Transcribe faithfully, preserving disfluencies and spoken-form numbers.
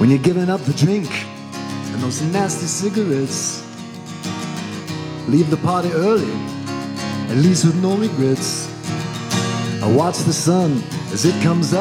when you're giving up the drink and those nasty cigarettes. Leave the party early, at least with no regrets. I watch the sun as it comes up.